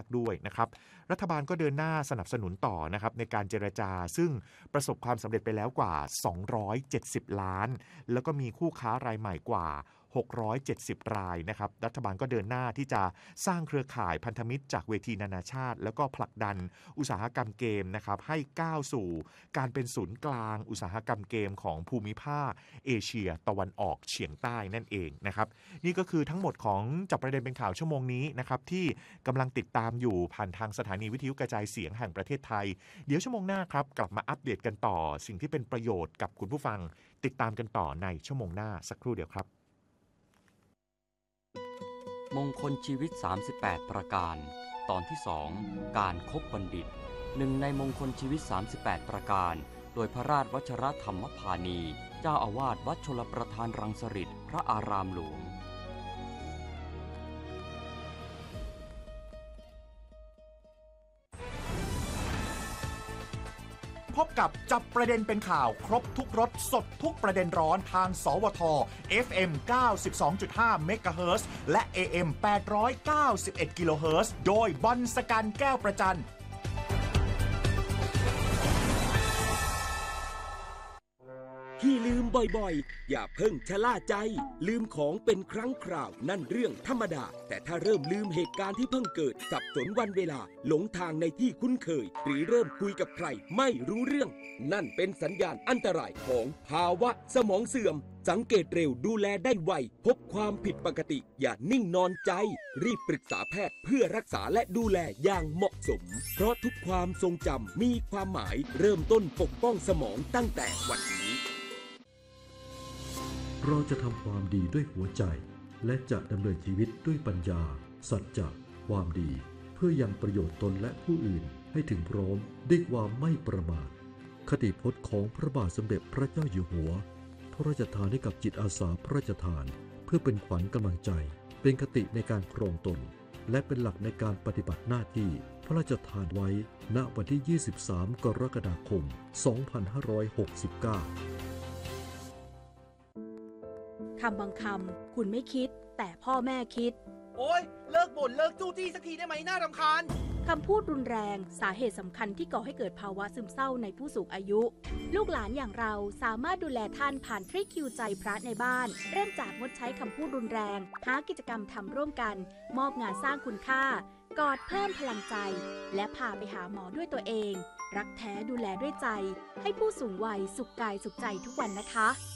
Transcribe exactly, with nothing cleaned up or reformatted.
ด้วยนะครับรัฐบาลก็เดินหน้าสนับสนุนต่อนะครับในการเจรจาซึ่งประสบความสำเร็จไปแล้วกว่าสองร้อยเจ็ดสิบล้านแล้วก็มีคู่ค้ารายใหม่กว่าหกร้อยเจ็ดสิบรายนะครับรัฐบาลก็เดินหน้าที่จะสร้างเครือข่ายพันธมิตรจากเวทีนานาชาติแล้วก็ผลักดันอุตสาหกรรมเกมนะครับให้ก้าวสู่การเป็นศูนย์กลางอุตสาหกรรมเกมของภูมิภาคเอเชียตะวันออกเฉียงใต้นั่นเองนะครับนี่ก็คือทั้งหมดของจับประเด็นเป็นข่าวชั่วโมงนี้นะครับที่กำลังติดตามอยู่ผ่านทางสถานีวิทยุกระจายเสียงแห่งประเทศไทยเดี๋ยวชั่วโมงหน้าครับกลับมาอัปเดตกันต่อสิ่งที่เป็นประโยชน์กับคุณผู้ฟังติดตามกันต่อในชั่วโมงหน้าสักครู่เดียวครับมงคลชีวิตสามสิบแปดประการตอนที่สองการคบบัณฑิตหนึ่งในมงคลชีวิตสามสิบแปดประการโดยพระราชวชรธรรมพานีเจ้าอาวาสวัดชลประทานรังสฤษฎ์พระอารามหลวงพบกับจับประเด็นเป็นข่าวครบทุกรสสดทุกประเด็นร้อนทางสวท เอฟ เอ็ม เก้าสิบสองจุดห้า เมกะเฮิรตซ์และ เอ เอ็ม แปดร้อยเก้าสิบเอ็ด กิโลเฮิรตซ์โดยบอลสกันแก้วประจันที่ลืมบ่อยๆอย่าเพิ่งชะล่าใจลืมของเป็นครั้งคราวนั่นเรื่องธรรมดาแต่ถ้าเริ่มลืมเหตุการณ์ที่เพิ่งเกิดสับสนวันเวลาหลงทางในที่คุ้นเคยหรือเริ่มคุยกับใครไม่รู้เรื่องนั่นเป็นสัญญาณอันตรายของภาวะสมองเสื่อมสังเกตเร็วดูแลได้ไวพบความผิดปกติอย่านิ่งนอนใจรีบปรึกษาแพทย์เพื่อรักษาและดูแลอย่างเหมาะสมเพราะทุกความทรงจำมีความหมายเริ่มต้นปกป้องสมองตั้งแต่วันนี้เราจะทำความดีด้วยหัวใจและจะดำเนินชีวิตด้วยปัญญาสัจจะความดีเพื่อยังประโยชน์ตนและผู้อื่นให้ถึงพร้อมด้วยความไม่ประมาทคติพจน์ของพระบาทสมเด็จพระเจ้าอยู่หัวพระราชทานให้กับจิตอาสาพระราชทานเพื่อเป็นขวัญกำลังใจเป็นคติในการครองตนและเป็นหลักในการปฏิบัติหน้าที่พระราชทานไว้ณวันที่ยี่สิบสามกรกฎาคมสองพันห้าร้อยหกสิบเก้าคำบางคำคุณไม่คิดแต่พ่อแม่คิดโอ๊ยเลิกบ่นเลิกจู้จี้สักทีได้ไหมน่ารำคาญคำพูดรุนแรงสาเหตุสำคัญที่ก่อให้เกิดภาวะซึมเศร้าในผู้สูงอายุลูกหลานอย่างเราสามารถดูแลท่านผ่านทริคคิวใจพระในบ้านเริ่มจากงดใช้คำพูดรุนแรงหากิจกรรมทำร่วมกันมอบงานสร้างคุณค่ากอดเพิ่มพลังใจและพาไปหาหมอด้วยตัวเองรักแท้ดูแลด้วยใจให้ผู้สูงวัยสุขกายสุขใจทุกวันนะคะ